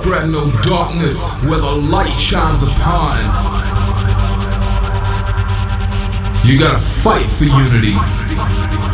spread no darkness where the light shines upon. You gotta fight for unity.